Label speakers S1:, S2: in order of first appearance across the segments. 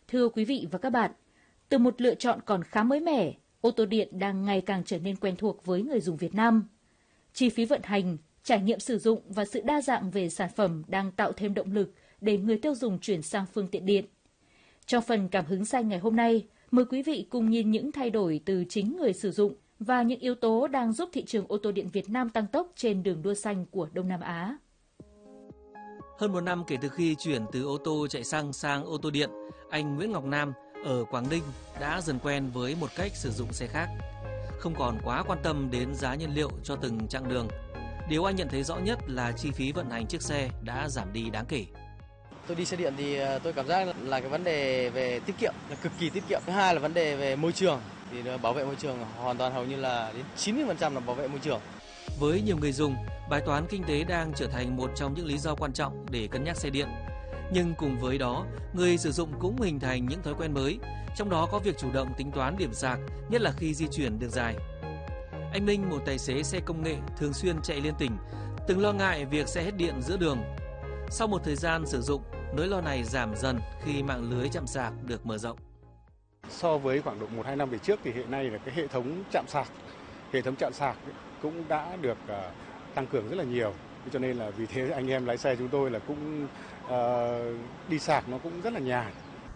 S1: Thưa quý vị và các bạn, từ một lựa chọn còn khá mới mẻ, ô tô điện đang ngày càng trở nên quen thuộc với người dùng Việt Nam. Chi phí vận hành, trải nghiệm sử dụng và sự đa dạng về sản phẩm đang tạo thêm động lực để người tiêu dùng chuyển sang phương tiện điện. Trong phần Cảm hứng xanh ngày hôm nay, mời quý vị cùng nhìn những thay đổi từ chính người sử dụng và những yếu tố đang giúp thị trường ô tô điện Việt Nam tăng tốc trên đường đua xanh của Đông Nam Á.
S2: Hơn một năm kể từ khi chuyển từ ô tô chạy xăng sang ô tô điện, anh Nguyễn Ngọc Nam ở Quảng Ninh đã dần quen với một cách sử dụng xe khác. Không còn quá quan tâm đến giá nhiên liệu cho từng chặng đường. Điều anh nhận thấy rõ nhất là chi phí vận hành chiếc xe đã giảm đi đáng kể.
S3: Tôi đi xe điện thì tôi cảm giác là cái vấn đề về tiết kiệm là cực kỳ tiết kiệm. Thứ hai là vấn đề về môi trường thì bảo vệ môi trường hoàn toàn hầu như là đến 90% là bảo vệ môi trường.
S2: Với nhiều người dùng, bài toán kinh tế đang trở thành một trong những lý do quan trọng để cân nhắc xe điện. Nhưng cùng với đó, người sử dụng cũng hình thành những thói quen mới, trong đó có việc chủ động tính toán điểm sạc, nhất là khi di chuyển đường dài. Anh Minh, một tài xế xe công nghệ thường xuyên chạy liên tỉnh, từng lo ngại việc xe hết điện giữa đường. Sau một thời gian sử dụng, nỗi lo này giảm dần khi mạng lưới trạm sạc được mở rộng.
S4: So với khoảng độ 1-2 năm về trước thì hiện nay là cái hệ thống trạm sạc cũng đã được tăng cường rất là nhiều. Cho nên là vì thế anh em lái xe chúng tôi là cũng đi sạc nó cũng rất là nhàn.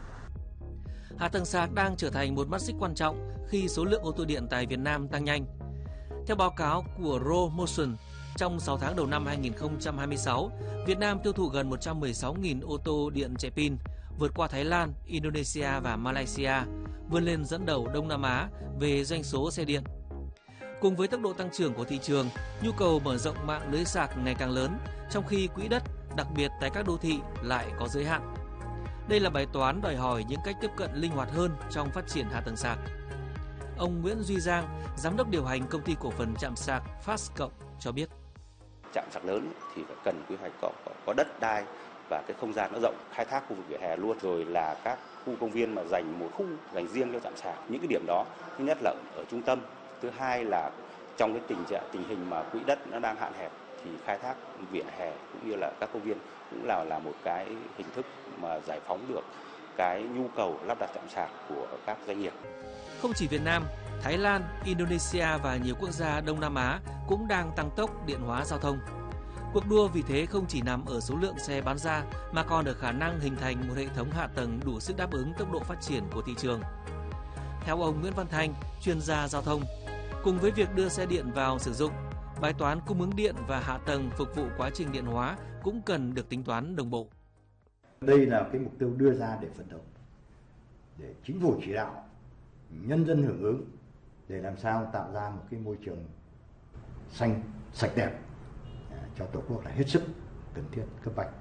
S2: Hạ tầng sạc đang trở thành một mắt xích quan trọng khi số lượng ô tô điện tại Việt Nam tăng nhanh. Theo báo cáo của Romotion, trong 6 tháng đầu năm 2026, Việt Nam tiêu thụ gần 116.000 ô tô điện chạy pin, vượt qua Thái Lan, Indonesia và Malaysia, vươn lên dẫn đầu Đông Nam Á về doanh số xe điện. Cùng với tốc độ tăng trưởng của thị trường, nhu cầu mở rộng mạng lưới sạc ngày càng lớn, trong khi quỹ đất, đặc biệt tại các đô thị, lại có giới hạn. Đây là bài toán đòi hỏi những cách tiếp cận linh hoạt hơn trong phát triển hạ tầng sạc. Ông Nguyễn Duy Giang, giám đốc điều hành công ty cổ phần trạm sạc Fastccộng cho biết.
S5: Trạm sạc lớn thì phải cần quy hoạch có đất đai và cái không gian nó rộng, khai thác khu vực vỉa hè luôn, rồi là các khu công viên mà dành một khu dành riêng cho trạm sạc. Những cái điểm đó, thứ nhất là ở trung tâm, thứ hai là trong cái tình hình mà quỹ đất nó đang hạn hẹp thì khai thác vỉa hè cũng như là các công viên cũng là một cái hình thức mà giải phóng được cái nhu cầu lắp đặt trạm sạc của các doanh nghiệp.
S2: Không chỉ Việt Nam, Thái Lan, Indonesia và nhiều quốc gia Đông Nam Á cũng đang tăng tốc điện hóa giao thông. Cuộc đua vì thế không chỉ nằm ở số lượng xe bán ra mà còn ở khả năng hình thành một hệ thống hạ tầng đủ sức đáp ứng tốc độ phát triển của thị trường. Theo ông Nguyễn Văn Thanh, chuyên gia giao thông, cùng với việc đưa xe điện vào sử dụng, bài toán cung ứng điện và hạ tầng phục vụ quá trình điện hóa cũng cần được tính toán đồng bộ.
S6: Đây là cái mục tiêu đưa ra để phấn đấu, để chính phủ chỉ đạo, nhân dân hưởng ứng, để làm sao tạo ra một cái môi trường xanh, sạch đẹp cho Tổ quốc là hết sức cần thiết, cấp bách.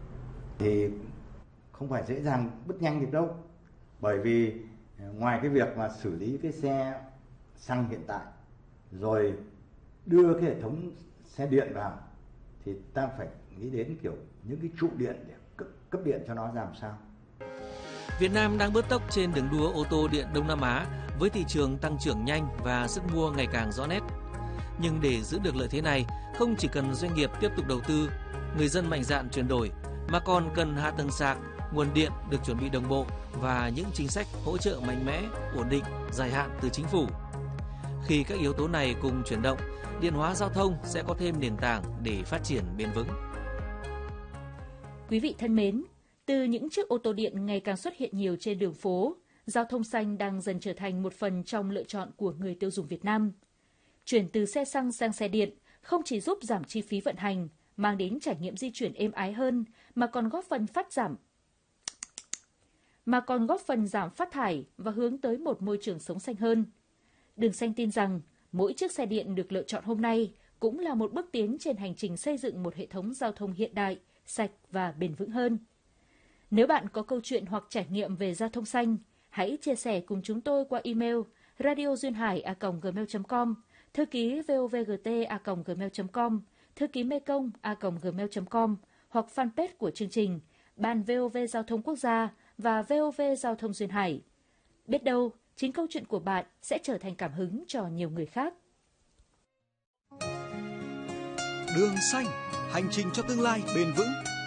S6: Thì không phải dễ dàng bứt nhanh được đâu, bởi vì ngoài cái việc mà xử lý cái xe xăng hiện tại, rồi đưa cái hệ thống xe điện vào, thì ta phải nghĩ đến kiểu những cái trụ điện để cấp điện cho nó làm sao.
S2: Việt Nam đang bứt tốc trên đường đua ô tô điện Đông Nam Á với thị trường tăng trưởng nhanh và sức mua ngày càng rõ nét. Nhưng để giữ được lợi thế này, không chỉ cần doanh nghiệp tiếp tục đầu tư, người dân mạnh dạn chuyển đổi, mà còn cần hạ tầng sạc, nguồn điện được chuẩn bị đồng bộ và những chính sách hỗ trợ mạnh mẽ, ổn định, dài hạn từ chính phủ. Khi các yếu tố này cùng chuyển động, điện hóa giao thông sẽ có thêm nền tảng để phát triển bền vững.
S1: Quý vị thân mến, từ những chiếc ô tô điện ngày càng xuất hiện nhiều trên đường phố, giao thông xanh đang dần trở thành một phần trong lựa chọn của người tiêu dùng Việt Nam. Chuyển từ xe xăng sang xe điện không chỉ giúp giảm chi phí vận hành, mang đến trải nghiệm di chuyển êm ái hơn, mà còn góp phần giảm phát thải và hướng tới một môi trường sống xanh hơn. Đường Xanh tin rằng mỗi chiếc xe điện được lựa chọn hôm nay cũng là một bước tiến trên hành trình xây dựng một hệ thống giao thông hiện đại, sạch và bền vững hơn. Nếu bạn có câu chuyện hoặc trải nghiệm về giao thông xanh, hãy chia sẻ cùng chúng tôi qua email radioduyênhải@gmail.com, thư ký vovgt@gmail.com, thư ký mekong@gmail.com hoặc fanpage của chương trình Ban VOV Giao thông Quốc gia và VOV Giao thông Duyên Hải. Biết đâu, chính câu chuyện của bạn sẽ trở thành cảm hứng cho nhiều người khác.
S7: Đường xanh, hành trình cho tương lai bền vững.